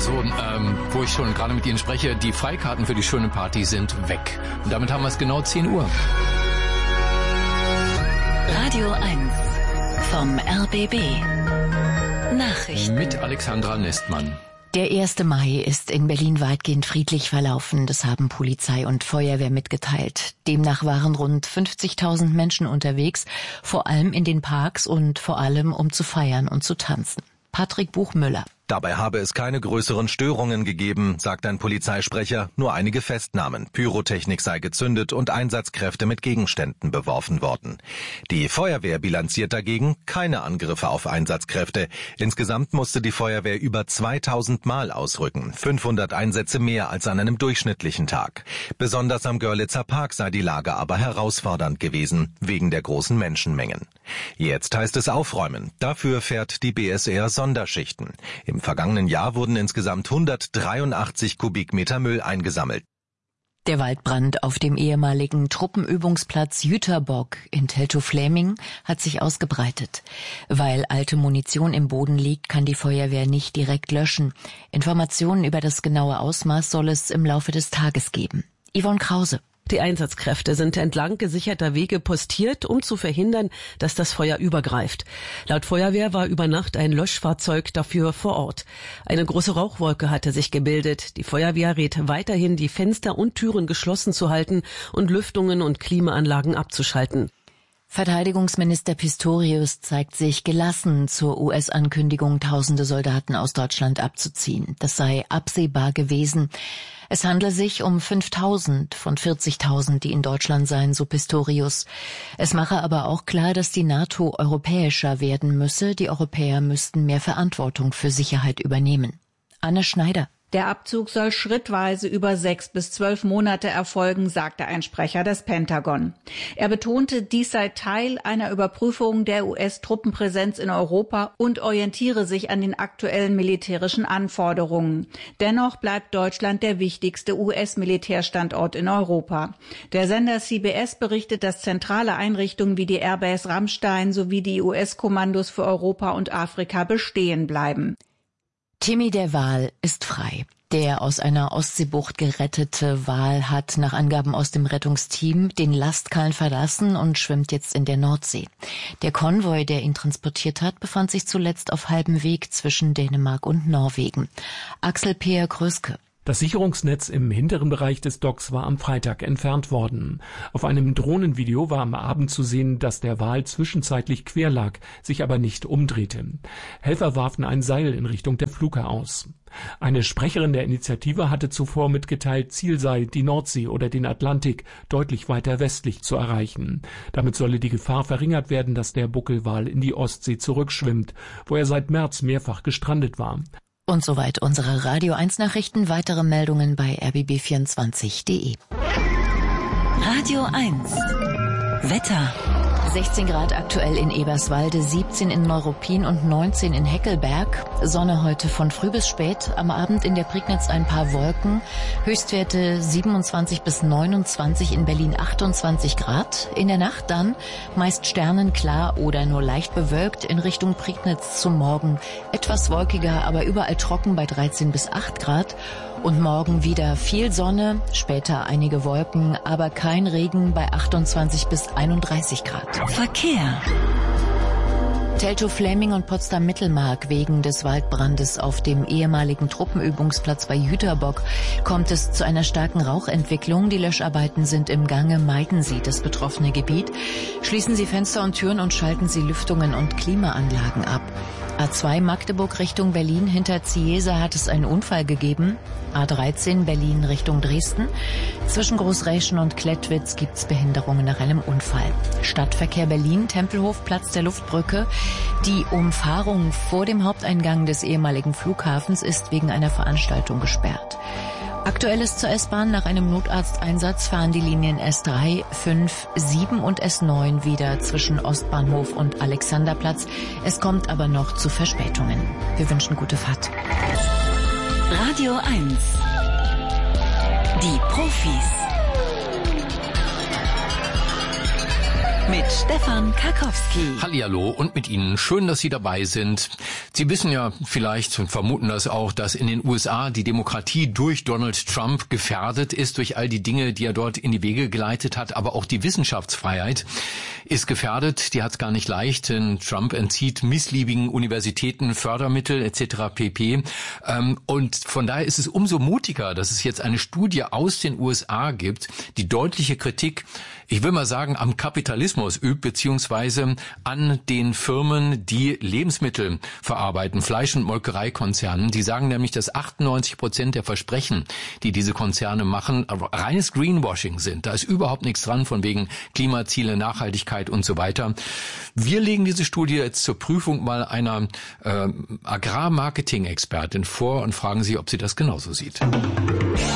So, wo ich schon gerade mit Ihnen spreche, die Freikarten für die schöne Party sind weg. Und damit haben wir es genau 10 Uhr. Radio 1 vom RBB. Nachrichten. Mit Alexandra Nestmann. Der 1. Mai ist in Berlin weitgehend friedlich verlaufen. Das haben Polizei und Feuerwehr mitgeteilt. Demnach waren rund 50.000 Menschen unterwegs, vor allem in den Parks und vor allem um zu feiern und zu tanzen. Patrick Buchmüller. Dabei habe es keine größeren Störungen gegeben, sagt ein Polizeisprecher, nur einige Festnahmen. Pyrotechnik sei gezündet und Einsatzkräfte mit Gegenständen beworfen worden. Die Feuerwehr bilanziert dagegen keine Angriffe auf Einsatzkräfte. Insgesamt musste die Feuerwehr über 2000 Mal ausrücken, 500 Einsätze mehr als an einem durchschnittlichen Tag. Besonders am Görlitzer Park sei die Lage aber herausfordernd gewesen, wegen der großen Menschenmengen. Jetzt heißt es aufräumen. Dafür fährt die BSR Sonderschichten. Im vergangenen Jahr wurden insgesamt 183 Kubikmeter Müll eingesammelt. Der Waldbrand auf dem ehemaligen Truppenübungsplatz Jüterbock in Teltow-Fläming hat sich ausgebreitet. Weil alte Munition im Boden liegt, kann die Feuerwehr nicht direkt löschen. Informationen über das genaue Ausmaß soll es im Laufe des Tages geben. Yvonne Krause. Die Einsatzkräfte sind entlang gesicherter Wege postiert, um zu verhindern, dass das Feuer übergreift. Laut Feuerwehr war über Nacht ein Löschfahrzeug dafür vor Ort. Eine große Rauchwolke hatte sich gebildet. Die Feuerwehr rät weiterhin, die Fenster und Türen geschlossen zu halten und Lüftungen und Klimaanlagen abzuschalten. Verteidigungsminister Pistorius zeigt sich gelassen zur US-Ankündigung, tausende Soldaten aus Deutschland abzuziehen. Das sei absehbar gewesen. Es handle sich um 5.000 von 40.000, die in Deutschland seien, so Pistorius. Es mache aber auch klar, dass die NATO europäischer werden müsse. Die Europäer müssten mehr Verantwortung für Sicherheit übernehmen. Anne Schneider. Der Abzug soll schrittweise über 6 bis 12 Monate erfolgen, sagte ein Sprecher des Pentagon. Er betonte, dies sei Teil einer Überprüfung der US-Truppenpräsenz in Europa und orientiere sich an den aktuellen militärischen Anforderungen. Dennoch bleibt Deutschland der wichtigste US-Militärstandort in Europa. Der Sender CBS berichtet, dass zentrale Einrichtungen wie die Airbase Ramstein sowie die US-Kommandos für Europa und Afrika bestehen bleiben. Timmy der Wal ist frei. Der aus einer Ostseebucht gerettete Wal hat nach Angaben aus dem Rettungsteam den Lastkaln verlassen und schwimmt jetzt in der Nordsee. Der Konvoi, der ihn transportiert hat, befand sich zuletzt auf halbem Weg zwischen Dänemark und Norwegen. Axel Peer Kröske. Das Sicherungsnetz im hinteren Bereich des Docks war am Freitag entfernt worden. Auf einem Drohnenvideo war am Abend zu sehen, dass der Wal zwischenzeitlich quer lag, sich aber nicht umdrehte. Helfer warfen ein Seil in Richtung der Fluke aus. Eine Sprecherin der Initiative hatte zuvor mitgeteilt, Ziel sei, die Nordsee oder den Atlantik deutlich weiter westlich zu erreichen. Damit solle die Gefahr verringert werden, dass der Buckelwal in die Ostsee zurückschwimmt, wo er seit März mehrfach gestrandet war. Und soweit unsere Radio 1 Nachrichten. Weitere Meldungen bei rbb24.de. Radio 1 Wetter. 16 Grad aktuell in Eberswalde, 17 in Neuruppin und 19 in Heckelberg. Sonne heute von früh bis spät. Am Abend in der Prignitz ein paar Wolken. Höchstwerte 27 bis 29, in Berlin 28 Grad. In der Nacht dann meist sternenklar oder nur leicht bewölkt. In Richtung Prignitz zum Morgen etwas wolkiger, aber überall trocken bei 13 bis 8 Grad. Und morgen wieder viel Sonne, später einige Wolken, aber kein Regen bei 28 bis 31 Grad. Verkehr. Teltow-Fläming und Potsdam-Mittelmark. Wegen des Waldbrandes auf dem ehemaligen Truppenübungsplatz bei Jüterbock kommt es zu einer starken Rauchentwicklung. Die Löscharbeiten sind im Gange. Meiden Sie das betroffene Gebiet. Schließen Sie Fenster und Türen und schalten Sie Lüftungen und Klimaanlagen ab. A2 Magdeburg Richtung Berlin. Hinter Ziesa hat es einen Unfall gegeben. A13 Berlin Richtung Dresden. Zwischen Großräschen und Klettwitz gibt's Behinderungen nach einem Unfall. Stadtverkehr Berlin, Tempelhof, Platz der Luftbrücke. Die Umfahrung vor dem Haupteingang des ehemaligen Flughafens ist wegen einer Veranstaltung gesperrt. Aktuelles zur S-Bahn: Nach einem Notarzteinsatz fahren die Linien S3, 5, 7 und S9 wieder zwischen Ostbahnhof und Alexanderplatz. Es kommt aber noch zu Verspätungen. Wir wünschen gute Fahrt. Radio 1 Die Profis. mit Stefan Karkowski. Hallihallo und mit Ihnen. Schön, dass Sie dabei sind. Sie wissen ja vielleicht und vermuten das auch, dass in den USA die Demokratie durch Donald Trump gefährdet ist, durch all die Dinge, die er dort in die Wege geleitet hat. Aber auch die Wissenschaftsfreiheit ist gefährdet. Die hat es gar nicht leicht, denn Trump entzieht missliebigen Universitäten Fördermittel etc. pp. Und von daher ist es umso mutiger, dass es jetzt eine Studie aus den USA gibt, die deutliche Kritik, ich will mal sagen, am Kapitalismus übt, beziehungsweise an den Firmen, die Lebensmittel verarbeiten, Fleisch- und Molkereikonzernen. Die sagen nämlich, dass 98% der Versprechen, die diese Konzerne machen, reines Greenwashing sind. Da ist überhaupt nichts dran von wegen Klimaziele, Nachhaltigkeit und so weiter. Wir legen diese Studie jetzt zur Prüfung mal einer Agrarmarketing-Expertin vor und fragen sie, ob sie das genauso sieht.